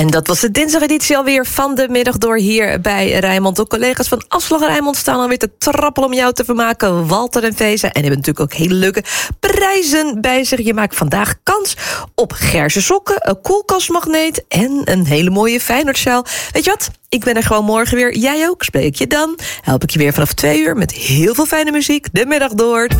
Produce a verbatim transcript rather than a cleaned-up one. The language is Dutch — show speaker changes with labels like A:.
A: En dat was de dinsdageditie alweer van de Middag Door hier bij Rijnmond. De collega's van Afslag en Rijnmond staan alweer te trappelen om jou te vermaken. Walter en Veza. En hebben natuurlijk ook hele leuke prijzen bij zich. Je maakt vandaag kans op Gerse sokken, een koelkastmagneet en een hele mooie Feyenoordsjaal. Weet je wat? Ik ben er gewoon morgen weer. Jij ook? Spreek je dan? Help ik je weer vanaf twee uur met heel veel fijne muziek. De Middag Door. Tot